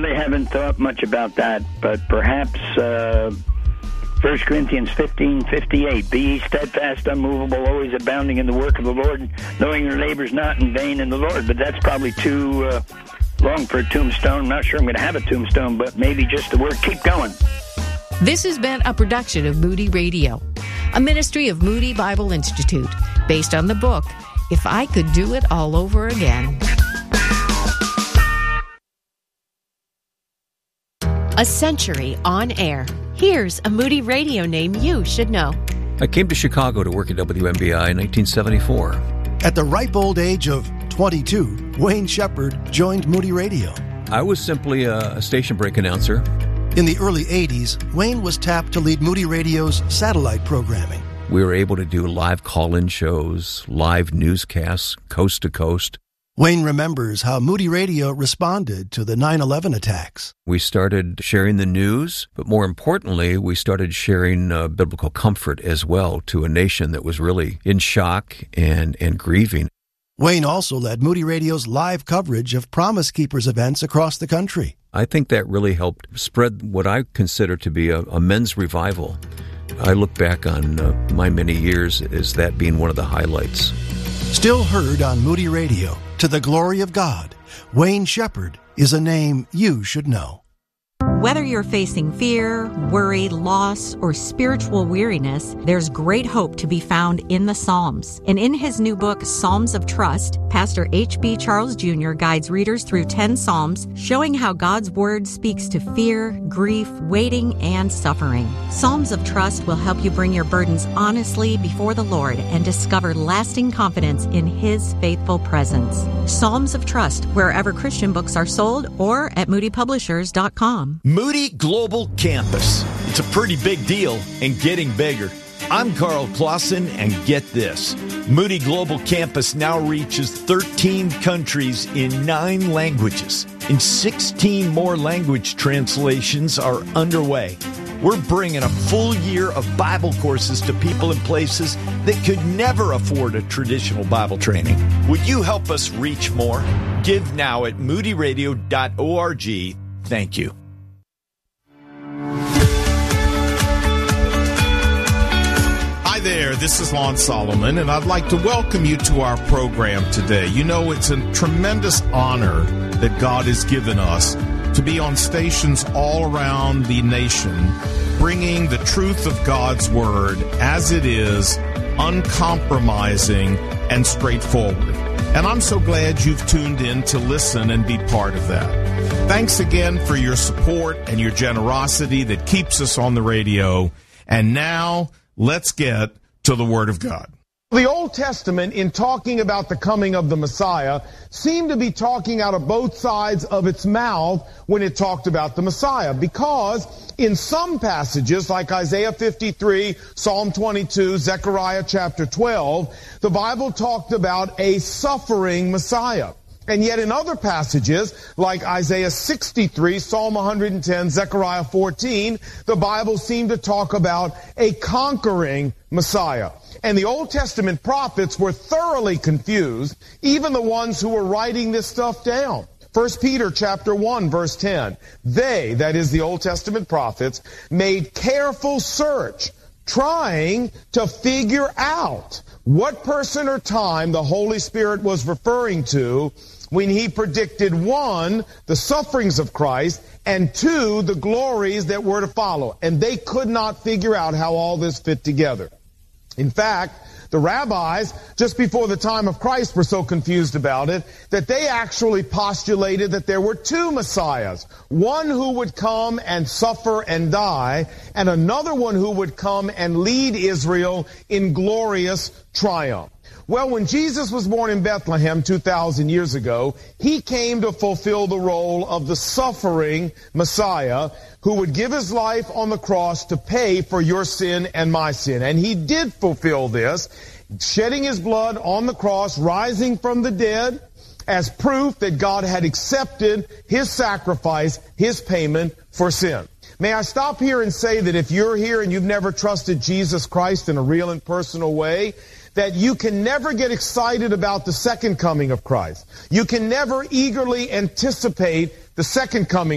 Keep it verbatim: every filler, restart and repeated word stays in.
I haven't thought much about that, but perhaps uh, First Corinthians fifteen fifty-eight, be ye steadfast, unmovable, always abounding in the work of the Lord, knowing your labor's not in vain in the Lord. But that's probably too uh, long for a tombstone. I'm not sure I'm going to have a tombstone, but maybe just the word keep going. This has been a production of Moody Radio, a ministry of Moody Bible Institute, based on the book, If I Could Do It All Over Again. A century on air. Here's a Moody Radio name you should know. I came to Chicago to work at W M B I in nineteen seventy-four. At the ripe old age of twenty-two, Wayne Shepherd joined Moody Radio. I was simply a, a station break announcer. In the early eighties, Wayne was tapped to lead Moody Radio's satellite programming. We were able to do live call-in shows, live newscasts, coast to coast. Wayne remembers how Moody Radio responded to the nine eleven attacks. We started sharing the news, but more importantly, we started sharing uh, biblical comfort as well to a nation that was really in shock and, and grieving. Wayne also led Moody Radio's live coverage of Promise Keepers events across the country. I think that really helped spread what I consider to be a, a men's revival. I look back on uh, my many years as that being one of the highlights. Still heard on Moody Radio, to the glory of God, Wayne Shepherd is a name you should know. Whether you're facing fear, worry, loss, or spiritual weariness, there's great hope to be found in the Psalms. And in his new book, Psalms of Trust, Pastor H B Charles Junior guides readers through ten Psalms, showing how God's Word speaks to fear, grief, waiting, and suffering. Psalms of Trust will help you bring your burdens honestly before the Lord and discover lasting confidence in His faithful presence. Psalms of Trust, wherever Christian books are sold, or at moody publishers dot com. Moody Global Campus. It's a pretty big deal and getting bigger. I'm Carl Clausen, and get this. Moody Global Campus now reaches thirteen countries in nine languages, and sixteen more language translations are underway. We're bringing a full year of Bible courses to people in places that could never afford a traditional Bible training. Would you help us reach more? Give now at moody radio dot org. Thank you. Hi there, this is Lon Solomon, and I'd like to welcome you to our program today. You know, it's a tremendous honor that God has given us to be on stations all around the nation, bringing the truth of God's Word as it is, uncompromising and straightforward. And I'm so glad you've tuned in to listen and be part of that. Thanks again for your support and your generosity that keeps us on the radio. And now, let's get to the Word of God. The Old Testament, in talking about the coming of the Messiah, seemed to be talking out of both sides of its mouth when it talked about the Messiah. Because in some passages, like Isaiah fifty-three, Psalm twenty-two, Zechariah chapter twelve, the Bible talked about a suffering Messiah. And yet in other passages, like Isaiah sixty-three, Psalm one hundred ten, Zechariah fourteen, the Bible seemed to talk about a conquering Messiah. And the Old Testament prophets were thoroughly confused, even the ones who were writing this stuff down. First Peter chapter one, verse ten, they, that is the Old Testament prophets, made careful search, trying to figure out what person or time the Holy Spirit was referring to when he predicted, one, the sufferings of Christ, and two, the glories that were to follow. And they could not figure out how all this fit together. In fact, the rabbis, just before the time of Christ, were so confused about it that they actually postulated that there were two Messiahs. One who would come and suffer and die, and another one who would come and lead Israel in glorious triumph. Well, when Jesus was born in Bethlehem two thousand years ago, he came to fulfill the role of the suffering Messiah who would give his life on the cross to pay for your sin and my sin. And he did fulfill this, shedding his blood on the cross, rising from the dead, as proof that God had accepted his sacrifice, his payment for sin. May I stop here and say that if you're here and you've never trusted Jesus Christ in a real and personal way, that you can never get excited about the second coming of Christ. You can never eagerly anticipate the second coming